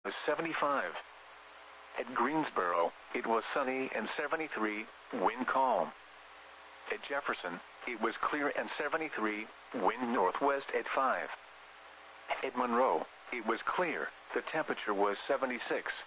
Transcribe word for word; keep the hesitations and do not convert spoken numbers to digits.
was seventy-five. At Greensboro, it was sunny and seventy-three, wind calm. At Jefferson, it was clear and seventy-three, wind northwest at five. At Monroe, it was clear, the temperature was seventy-six.